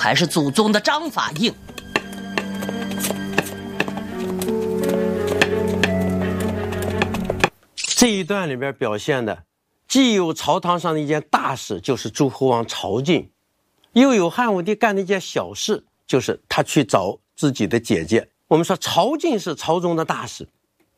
还是祖宗的章法硬。 这一段里边表现的，既有朝堂上的一件大事，就是诸侯王朝觐，又有汉武帝干的一件小事，就是他去找自己的姐姐。我们说朝觐是朝中的大事，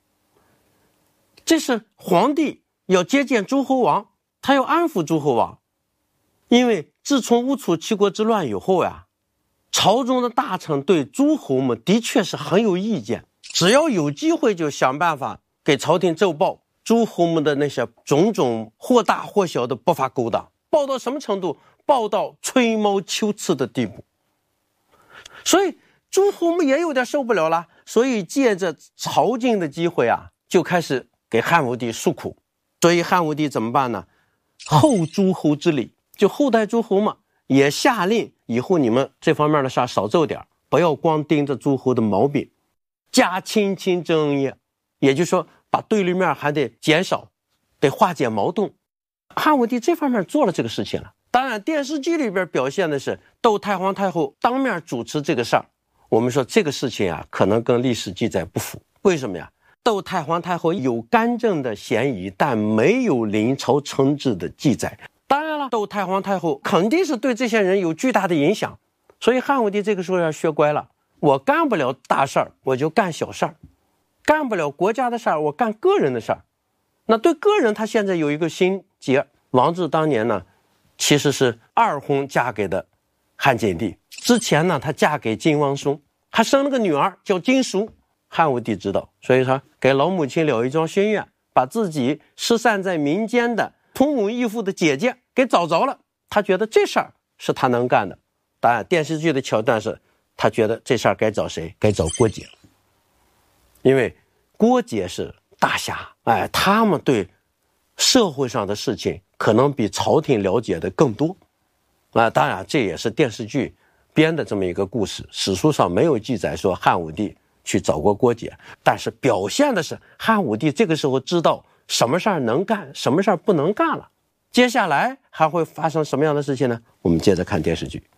这是皇帝要接见诸侯王，他要安抚诸侯王。因为自从乌楚七国之乱以后呀，朝中的大臣对诸侯们的确是很有意见，只要有机会就想办法给朝廷奏报诸侯们的那些种种或大或小的不法勾当，报到什么程度？报到吹毛求疵的地步。所以诸侯们也有点受不了了，所以借着朝觐的机会啊，就开始给汉武帝诉苦。所以汉武帝怎么办呢？厚诸侯之礼，就厚待诸侯嘛，也下令以后你们这方面的事少做点，不要光盯着诸侯的毛病，加亲亲之恩也，也就是说把对立面还得减少，得化解矛盾。汉武帝这方面做了这个事情了。当然电视剧里边表现的是窦太皇太后当面主持这个事儿，我们说这个事情啊，可能跟历史记载不符。为什么呀？窦太皇太后有干政的嫌疑，但没有临朝称制的记载。当然了，窦太皇太后肯定是对这些人有巨大的影响，所以汉武帝这个时候要学乖了，我干不了大事儿，我就干小事儿，干不了国家的事儿，我干个人的事儿。那对个人他现在有一个心结，王志当年呢其实是二婚嫁给的汉景帝，之前呢他嫁给晋王孙，还生了个女儿叫金淑。汉武帝知道，所以说给老母亲了一桩心愿，把自己失散在民间的同母异父的姐姐给找着了。他觉得这事儿是他能干的。当然电视剧的桥段是他觉得这事儿该找谁？该找郭解。因为郭解是大侠，他们对社会上的事情可能比朝廷了解的更多。当然这也是电视剧编的这么一个故事，史书上没有记载说汉武帝去找过郭解，但是表现的是汉武帝这个时候知道什么事儿能干，什么事儿不能干了。接下来还会发生什么样的事情呢？我们接着看电视剧。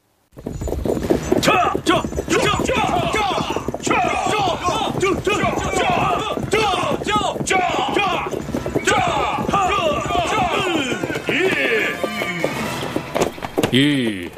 一